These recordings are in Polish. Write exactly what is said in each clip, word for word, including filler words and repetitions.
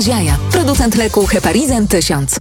Ziaja, producent leku Heparizan tysiąc.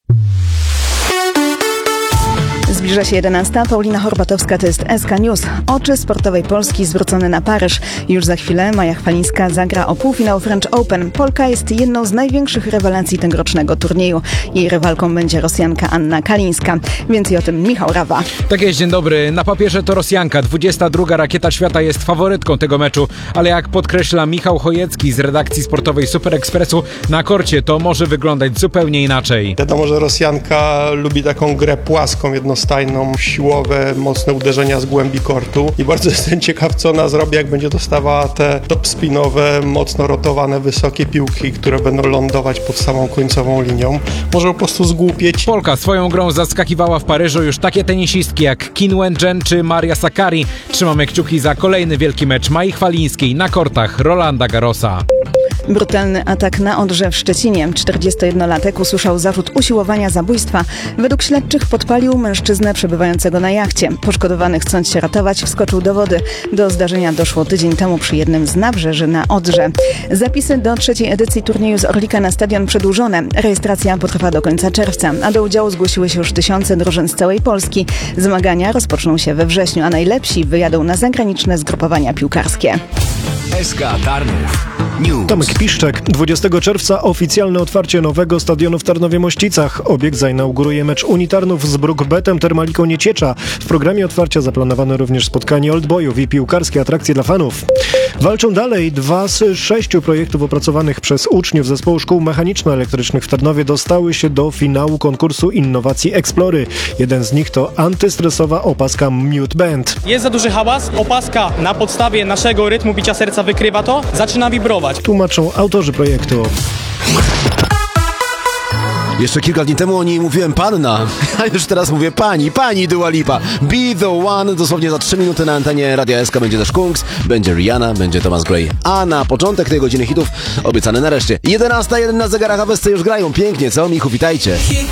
Zbliża się jedenasta. Paulina Horbatowska, to jest S K News. Oczy sportowej Polski zwrócone na Paryż. Już za chwilę Maja Chwalińska zagra o półfinał French Open. Polka jest jedną z największych rewelacji tegorocznego turnieju. Jej rywalką będzie Rosjanka Anna Kalińska. Więcej o tym Michał Rawa. Tak jest, dzień dobry. Na papierze to Rosjanka. dwudziesta druga rakieta świata jest faworytką tego meczu, ale jak podkreśla Michał Chojecki z redakcji sportowej Super Expressu, na korcie to może wyglądać zupełnie inaczej. Wiadomo, że Rosjanka lubi taką grę płaską, jednostajną, siłowe, mocne uderzenia z głębi kortu i bardzo jestem ciekaw, co ona zrobi, jak będzie dostawała te topspinowe, mocno rotowane, wysokie piłki, które będą lądować pod samą końcową linią. Może po prostu zgłupieć. Polka swoją grą zaskakiwała w Paryżu już takie tenisistki jak Qin Wenchen czy Maria Sakkari. Trzymamy kciuki za kolejny wielki mecz Mai Chwalińskiej na kortach Rolanda Garrosa. Brutalny atak na Odrze w Szczecinie. czterdziestojednolatek usłyszał zarzut usiłowania zabójstwa. Według śledczych podpalił mężczyznę przebywającego na jachcie. Poszkodowany, chcąc się ratować, wskoczył do wody. Do zdarzenia doszło tydzień temu przy jednym z nabrzeży na Odrze. Zapisy do trzeciej edycji turnieju z Orlika na stadion przedłużone. Rejestracja potrwa do końca czerwca, a do udziału zgłosiły się już tysiące drużyn z całej Polski. Zmagania rozpoczną się we wrześniu, a najlepsi wyjadą na zagraniczne zgrupowania piłkarskie. S K Tarnów News. Tomek Piszczek. dwudziestego czerwca oficjalne otwarcie nowego stadionu w Tarnowie-Mościcach. Obiekt zainauguruje mecz Unii Tarnów z Brookbetem Termaliką Nieciecza. W programie otwarcia zaplanowano również spotkanie oldboyów i piłkarskie atrakcje dla fanów. Walczą dalej. Dwa z sześciu projektów opracowanych przez uczniów zespołu szkół mechaniczno-elektrycznych w Tarnowie dostały się do finału konkursu Innowacji Explory. Jeden z nich to antystresowa opaska Mute Band. Jest za duży hałas, opaska na podstawie naszego rytmu bicia serca wykrywa to, zaczyna wibrować. Tłumaczą autorzy projektu. Jeszcze kilka dni temu o niej mówiłem panna, a już teraz mówię pani, pani Dua Lipa. Be the one, dosłownie za trzy minuty na antenie Radia S K będzie też Kungs, będzie Rihanna, będzie Thomas Gray. A na początek tej godziny hitów obiecany nareszcie jedenasta jeden na zegarach, a wesce już grają pięknie, co Michu, witajcie.